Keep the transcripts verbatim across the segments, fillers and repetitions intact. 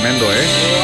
tremendo, ¿eh?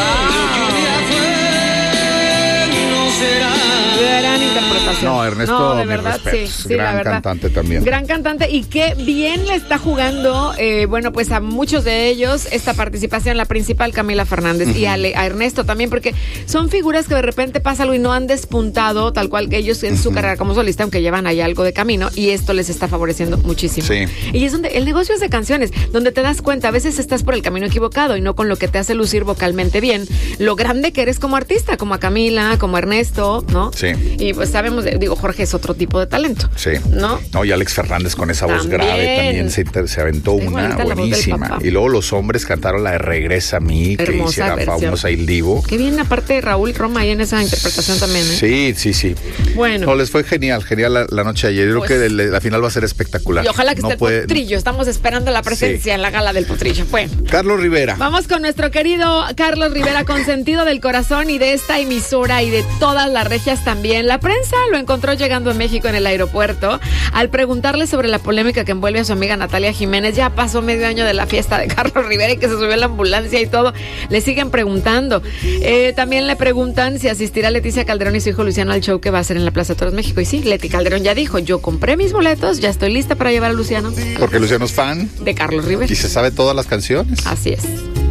Gran interpretación. No, Ernesto, no, de mis verdad, respetos. sí, sí, Gran la verdad. cantante también. Gran cantante y qué bien le está jugando, eh, bueno, pues a muchos de ellos esta participación, la principal Camila Fernández uh-huh. y a, Le, a Ernesto también, porque son figuras que de repente pasa algo y no han despuntado tal cual que ellos en uh-huh. su carrera como solista, aunque llevan ahí algo de camino y esto les está favoreciendo muchísimo. Sí. Y es donde el negocio es de canciones, donde te das cuenta, a veces estás por el camino equivocado y no con lo que te hace lucir vocalmente bien, lo grande que eres como artista, como a Camila, como a Ernesto, ¿no? Sí. Y pues sabemos, de, digo, Jorge es otro tipo de talento. Sí. ¿No? No, y Alex Fernández con esa voz También. grave también se, se aventó Sí, una buenísima. Y luego los hombres cantaron la de Regresa a mí, hermosa que hiciera versión. famosa Il Divo. Qué bien, aparte Raúl Roma ahí en esa interpretación también, ¿eh? Sí, sí, sí. Bueno. No, les fue genial, genial la, la noche de ayer. Yo pues, creo que la final va a ser espectacular. Y ojalá que no esté puede... el potrillo. Estamos esperando la presencia sí. en la gala del potrillo. Bueno. Carlos Rivera. Vamos con nuestro querido Carlos Rivera, consentido del corazón y de esta emisora y de todas las regias también. La prensa lo encontró llegando a México en el aeropuerto. Al preguntarle sobre la polémica que envuelve a su amiga Natalia Jiménez, ya pasó medio año de la fiesta de Carlos Rivera y que se subió a la ambulancia y todo. Le siguen preguntando. Eh, también le preguntan si asistirá Leticia Calderón y su hijo Luciano al show que va a hacer en la Plaza de Toros México. Y sí, Leti Calderón ya dijo, yo compré mis boletos, ya estoy lista para llevar a Luciano. Porque Luciano es fan de Carlos Rivera. Y se sabe todas las canciones. Así es.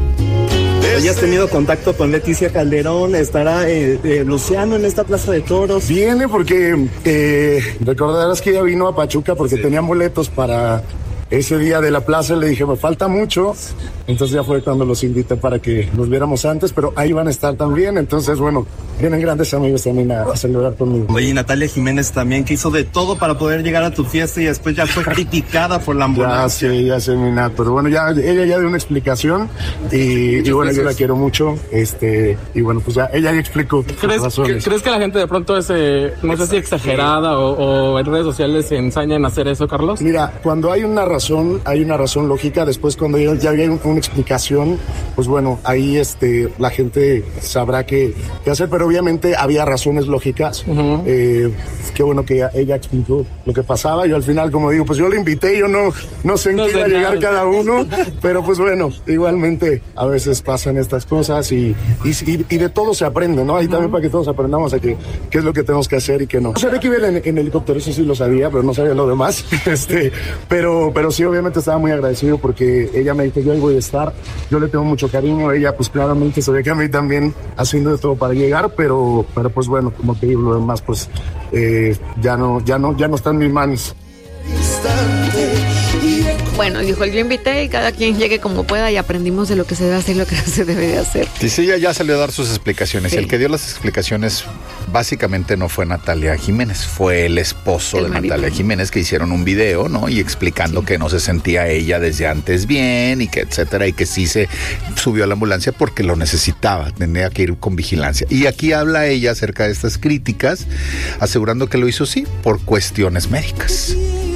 ¿Ya has tenido contacto con Leticia Calderón? ¿Estará eh, eh, Luciano en esta Plaza de Toros? Viene porque eh, recordarás que ella vino a Pachuca porque sí. tenían boletos para ese día de la plaza. Le dije, me falta mucho. Entonces ya fue cuando los invité para que nos viéramos antes, pero ahí van a estar también. Entonces, bueno, vienen grandes amigos también a, a celebrar conmigo. Oye, y Natalia Jiménez también, que hizo de todo para poder llegar a tu fiesta y después ya fue criticada por la ambulancia. Ya, sí, ya sé, mi Nat, pero bueno, ya ella ya dio una explicación y, y bueno, yo la quiero mucho, este, y bueno, pues ya ella ya explicó ¿Crees, las razones. ¿Crees que la gente de pronto es, eh, no sé si exagerada o, o en redes sociales se ensañan a hacer eso, Carlos? Mira, cuando hay una razón, hay una razón lógica, después cuando ya, ya hay una explicación, pues bueno, ahí este, la gente sabrá qué, qué hacer, pero obviamente había razones lógicas. Uh-huh. Eh, qué bueno que ella, ella explicó lo que pasaba. Yo al final, como digo, pues yo le invité, yo no, no sé en no qué iba a llegar cada uno, pero pues bueno, igualmente a veces pasan estas cosas y, y, y de todo se aprende, ¿no? Ahí uh-huh. también para que todos aprendamos a que, qué es lo que tenemos que hacer y qué no. Sabía que iba en, en helicóptero, eso sí lo sabía, pero no sabía lo demás. este, pero, pero sí, obviamente estaba muy agradecido porque ella me dijo, yo ahí voy a estar, yo le tengo mucho cariño, ella pues claramente sabía que a mí también haciendo de todo para llegar, pero, pero pues bueno, como te digo, lo demás pues eh, ya no, ya no, ya no está en mis manos. Bueno, dijo, yo invité y cada quien llegue como pueda y aprendimos de lo que se debe hacer y lo que no se debe de hacer. Dice, ella ya salió a dar sus explicaciones. Sí. El que dio las explicaciones básicamente no fue Natalia Jiménez, fue el esposo el de marido. Natalia Jiménez, que hicieron un video, ¿no? Y explicando sí. que no se sentía ella desde antes bien y que etcétera, y que sí se subió a la ambulancia porque lo necesitaba, tenía que ir con vigilancia. Y aquí habla ella acerca de estas críticas, asegurando que lo hizo sí por cuestiones médicas.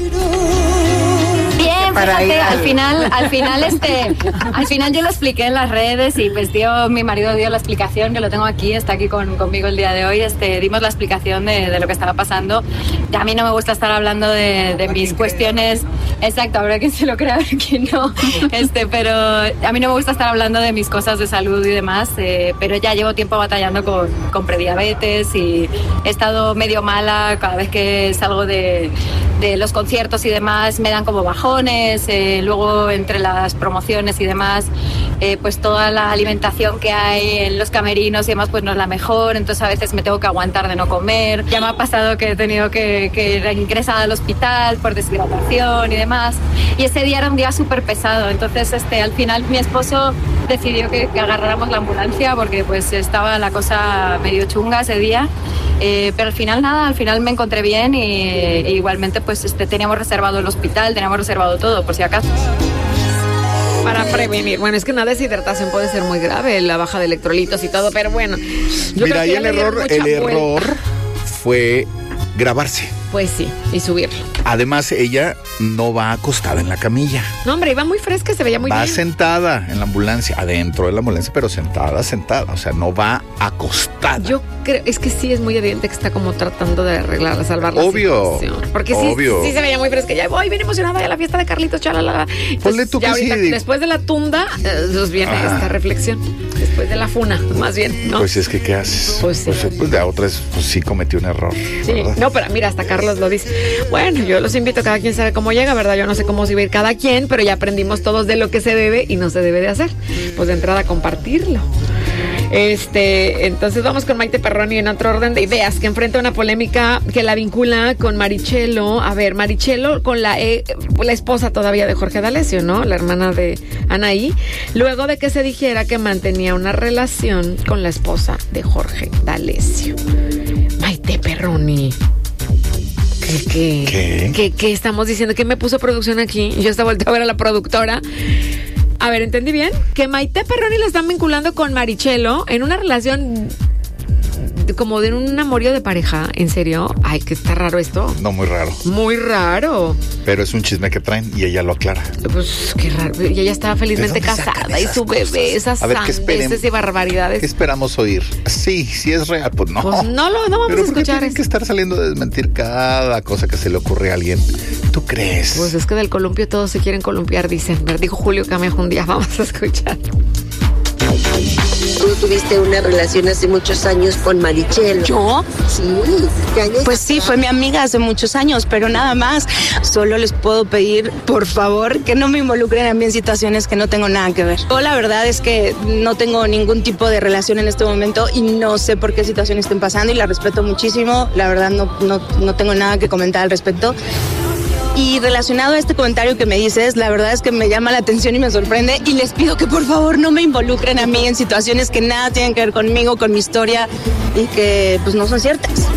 Para Fíjate, al final, al final, este, al final yo lo expliqué en las redes y pues dio, mi marido dio la explicación, que lo tengo aquí, está aquí con, conmigo el día de hoy, este, dimos la explicación de, de lo que estaba pasando. A mí no me gusta estar hablando de, de mis cuestiones, exacto, habrá quien se lo crea, habrá quien no, este, pero a mí no me gusta estar hablando de mis cosas de salud y demás, eh, pero ya llevo tiempo batallando con, con prediabetes y he estado medio mala cada vez que salgo de, de los conciertos y demás, me dan como bajones. Eh, luego entre las promociones y demás eh, pues toda la alimentación que hay en los camerinos y demás pues no es la mejor, entonces a veces me tengo que aguantar de no comer. Ya me ha pasado que he tenido que, que ir ingresada al hospital por deshidratación y demás, y ese día era un día súper pesado, entonces este, al final mi esposo decidió que, que agarráramos la ambulancia porque pues estaba la cosa medio chunga ese día. Eh, pero al final nada, al final me encontré bien y, e igualmente pues este, teníamos reservado el hospital, teníamos reservado todo por si acaso. Para prevenir, bueno, es que una deshidratación puede ser muy grave, la baja de electrolitos y todo, pero bueno. Yo Mira, creo que ahí el error, el error fue grabarse. Pues sí, y subirlo. Además, ella no va acostada en la camilla. No, hombre, iba muy fresca, se veía muy va bien. Va sentada en la ambulancia, adentro de la ambulancia, pero sentada, sentada. O sea, no va acostada. Yo creo, es que sí es muy evidente que está como tratando de arreglar, de salvar la Obvio, situación. Porque obvio. sí, sí se veía muy fresca. Ya voy bien emocionada de la fiesta de Carlitos, chalala. Ponle tú que ahorita, sí. Después de la tunda, pues viene ah. esta reflexión. Después de la funa, más bien, ¿no? Pues es que, ¿qué haces? Pues sí. Pues, pues la otra es, pues sí cometió un error. Sí, ¿verdad? No, pero mira, hasta Carlos lo dice. Bueno, yo los invito, cada quien sabe cómo llega, ¿verdad? Yo no sé cómo se va a ir cada quien, pero ya aprendimos todos de lo que se debe y no se debe de hacer. Pues de entrada, compartirlo. Este, entonces vamos con Maite Perroni en otro orden de ideas, que enfrenta una polémica que la vincula con Marichelo. A ver, Marichelo con la, eh, la esposa todavía de Jorge D'Alessio, ¿no? La hermana de Anaí, luego de que se dijera que mantenía una relación con la esposa de Jorge D'Alessio. Maite Perroni. ¿Qué, qué, ¿Qué? ¿Qué, qué estamos diciendo? ¿Qué me puso producción aquí? Yo estaba volteando a ver a la productora. A ver, ¿entendí bien? Que Maite Perroni lo están vinculando con Marichelo en una relación como de un amorío de pareja. ¿En serio? Ay, que está raro esto. No, muy raro. Muy raro. Pero es un chisme que traen y ella lo aclara. Pues qué raro. Y ella estaba felizmente casada y su cosas? bebé, esas sandeces y barbaridades. ¿Qué esperamos oír? Sí, sí es real, pues no. Pues no lo no vamos Pero a escuchar. Tienen que estar saliendo a desmentir cada cosa que se le ocurre a alguien. ¿Tú crees? Pues es que del columpio todos se quieren columpiar, dicen. Dijo Julio Camejo un día, vamos a escuchar. Tú tuviste una relación hace muchos años con Marichelo. ¿Yo? Sí. ¿Qué años? Pues sí, fue mi amiga hace muchos años, pero nada más. Solo les puedo pedir, por favor, que no me involucren a mí en situaciones que no tengo nada que ver. Yo la verdad es que no tengo ningún tipo de relación en este momento y no sé por qué situaciones estén pasando y la respeto muchísimo. La verdad no, no, no tengo nada que comentar al respecto. Y relacionado a este comentario que me dices, la verdad es que me llama la atención y me sorprende y les pido que por favor no me involucren a mí en situaciones que nada tienen que ver conmigo, con mi historia y que pues no son ciertas.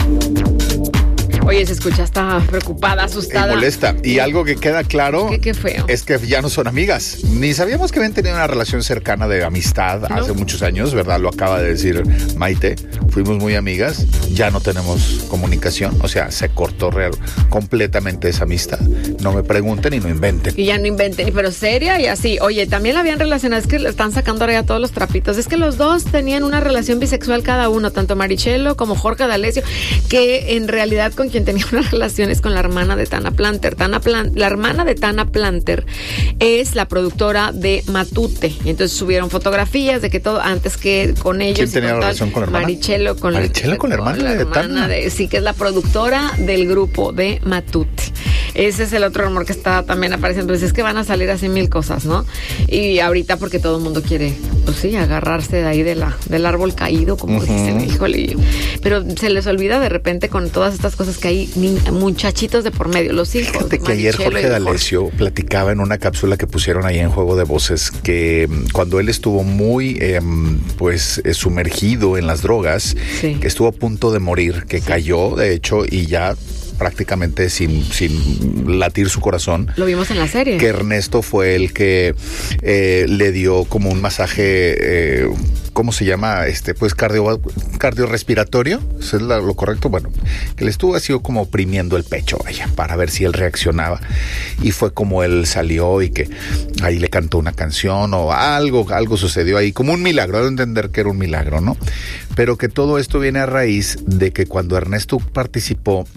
Oye, se escucha, está preocupada, asustada. Y molesta. Y algo que queda claro ¿Qué, qué feo? es que ya no son amigas. Ni sabíamos que habían tenido una relación cercana de amistad ¿No? hace muchos años, ¿verdad? Lo acaba de decir Maite. Fuimos muy amigas, ya no tenemos comunicación. O sea, se cortó real, completamente esa amistad. No me pregunten y no inventen. Y ya no inventen, pero seria y así. Oye, también la habían relacionado, es que le están sacando ahora ya todos los trapitos. Es que los dos tenían una relación bisexual cada uno, tanto Marichelo como Jorge D'Alessio, que en realidad con quien tenía unas relaciones con la hermana de Tana Planter. Tana Plan, la hermana de Tana Planter es la productora de Matute. Y entonces subieron fotografías de que todo, antes que con ellos. ¿Quién tenía con relación con la hermana? Marichelo con, Marichelo la, con la hermana, con la de hermana Tana. De, sí, que es la productora del grupo de Matute. Ese es el otro rumor que está también apareciendo. Pues es que van a salir así mil cosas, ¿no? Y ahorita porque todo el mundo quiere, pues sí, agarrarse de ahí de la, del árbol caído, como uh-huh. dicen, híjole. Pero se les olvida de repente con todas estas cosas que hay ni, muchachitos de por medio, los hijos. Fíjate que ayer Jorge D'Alessio Jorge. platicaba en una cápsula que pusieron ahí en Juego de Voces que cuando él estuvo muy eh, pues eh, sumergido en las drogas, sí. que estuvo a punto de morir, que sí. cayó de hecho y ya prácticamente sin, sin latir su corazón. Lo vimos en la serie. Que Ernesto fue el que eh, le dio como un masaje, eh, ¿cómo se llama? Este, pues cardio, cardiorrespiratorio, ¿eso es la, lo correcto? Bueno, que le estuvo así como oprimiendo el pecho, vaya, para ver si él reaccionaba. Y fue como él salió y que ahí le cantó una canción o algo, algo sucedió ahí, como un milagro, de entender que era un milagro, ¿no? Pero que todo esto viene a raíz de que cuando Ernesto participó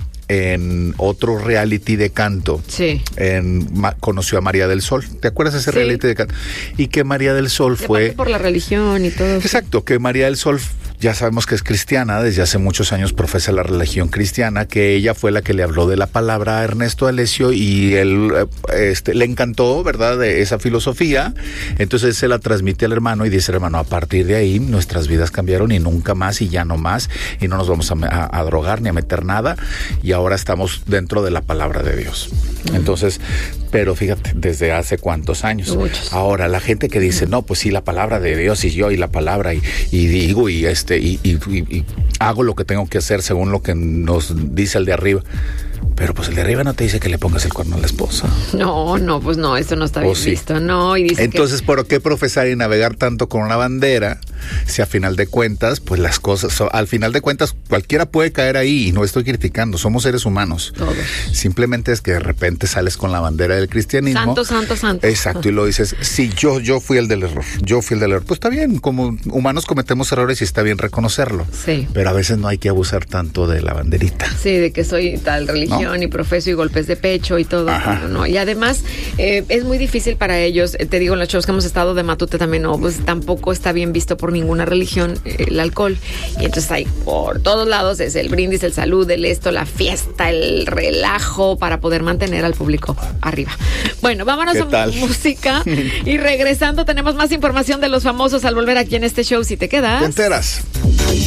en otro reality de canto, sí. en, ma, conoció a María del Sol. ¿Te acuerdas de ese sí. reality de canto? Y que María del Sol y fue... por la religión y todo. Exacto, que María del Sol ya sabemos que es cristiana, desde hace muchos años profesa la religión cristiana, que ella fue la que le habló de la palabra a Ernesto D'Alessio y él este, le encantó, ¿verdad?, de esa filosofía. Entonces se la transmite al hermano y dice, hermano, a partir de ahí nuestras vidas cambiaron y nunca más y ya no más y no nos vamos a, a, a drogar ni a meter nada y ahora estamos dentro de la palabra de Dios. Entonces, pero fíjate, desde hace cuántos años. Muchos. Ahora, la gente que dice, no, pues sí, la palabra de Dios y yo y la palabra y, y digo y este y, y, y, y hago lo que tengo que hacer según lo que nos dice el de arriba. Pero pues el de arriba no te dice que le pongas el cuerno a la esposa. No, no, pues no, esto no está bien sí. visto, no. Y dice Entonces, que... ¿por qué profesar y navegar tanto con una bandera si a final de cuentas, pues las cosas, so, al final de cuentas, cualquiera puede caer ahí y no estoy criticando, somos seres humanos. Todos. Simplemente es que de repente sales con la bandera del cristianismo. Santo, santo, santo. Exacto, y lo dices, sí, yo, yo fui el del error, yo fui el del error. Pues está bien, como humanos cometemos errores y está bien reconocerlo. Sí. Pero a veces no hay que abusar tanto de la banderita. Sí, de que soy tal religión, ¿no? Y profeso y golpes de pecho y todo. Ajá. ¿No? Y además eh, es muy difícil para ellos, eh, te digo, en los shows que hemos estado de Matute también, no, pues tampoco está bien visto por ninguna religión eh, el alcohol. Y entonces hay por todos lados, es el brindis, el salud, el esto, la fiesta, el relajo para poder mantener al público arriba. Bueno, vámonos a tal? música y regresando tenemos más información de los famosos al volver aquí en este show. Si te quedas... Te enteras.